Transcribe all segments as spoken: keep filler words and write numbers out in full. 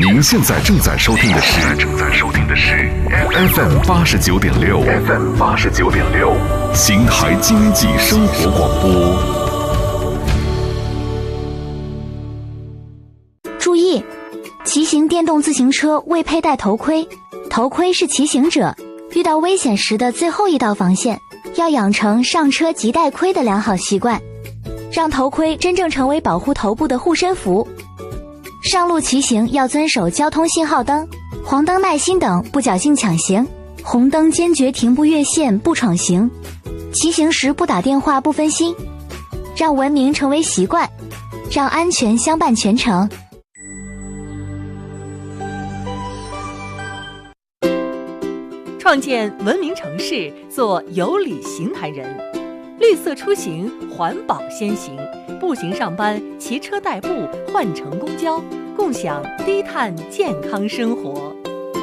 您现在正在收听的是正在收听的是 F M 八十九点六 F M 八十九点六邢台经济生活广播。 注意，骑行电动自行车未佩戴头盔，头盔是骑行者遇到危险时的最后一道防线，要养成上车即戴盔的良好习惯，让头盔真正成为保护头部的护身符。上路骑行要遵守交通信号灯、黄灯耐心等，不侥幸抢行，红灯坚决停步越线不闯行，骑行时不打电话不分心，让文明成为习惯，让安全相伴全程。 创建文明城市，做有礼邢台人。绿色出行，环保先行。步行上班，骑车代步，换乘公交，共享低碳健康生活。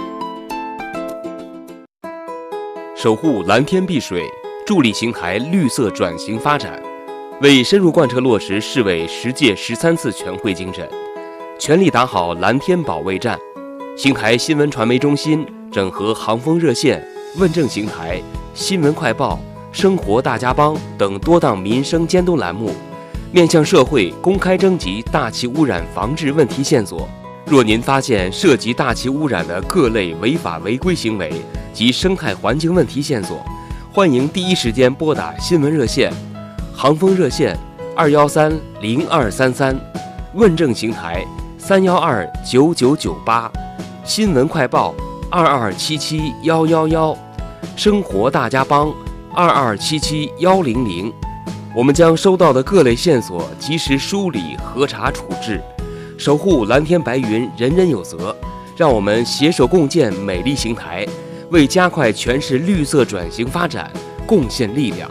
守护蓝天碧水，助力邢台绿色转型发展。为深入贯彻落实市委十届十三次全会精神，全力打好蓝天保卫战。邢台新闻传媒中心整合航风热线、问政邢台、新闻快报、生活大家帮等多档民生监督栏目，面向社会公开征集大气污染防治问题线索。若您发现涉及大气污染的各类违法违规行为及生态环境问题线索，欢迎第一时间拨打新闻热线、航风热线二幺三零二三三，问政邢台三幺二九九九八，新闻快报二二七七幺幺幺，生活大家帮二二七七幺零零。我们将收到的各类线索及时梳理、核查、处置，守护蓝天白云，人人有责。让我们携手共建美丽邢台，为加快全市绿色转型发展贡献力量。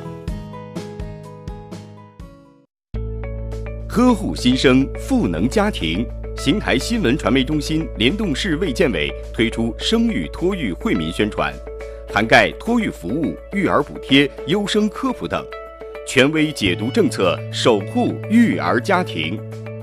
呵护新生，赋能家庭。邢台新闻传媒中心联动市卫健委推出生育托育惠民宣传，涵盖托育服务、育儿补贴、优生科普等，权威解读政策，守护育儿家庭。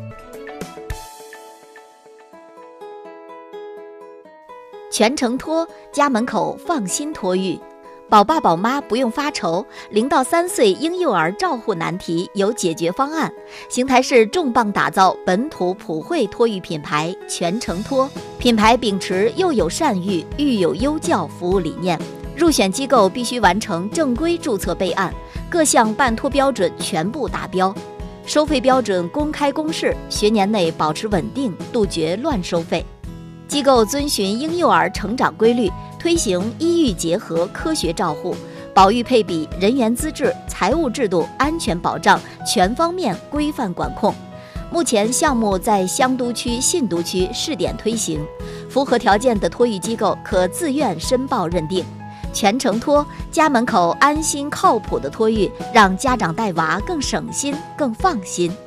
全程托，家门口放心托育，宝爸宝妈不用发愁，零到三岁婴幼儿照护难题有解决方案。邢台市重磅打造本土普惠托育品牌全程托，品牌秉持幼有善育、育有优教服务理念，入选机构必须完成正规注册备案，各项办托标准全部达标，收费标准公开公示，学年内保持稳定，杜绝乱收费。机构遵循婴幼儿成长规律，推行医育结合科学照护，保育配比、人员资质、财务制度、安全保障全方面规范管控。目前项目在香都区、信都区试点推行，符合条件的托育机构可自愿申报认定。全程托，家门口安心靠谱的托育，让家长带娃更省心、更放心。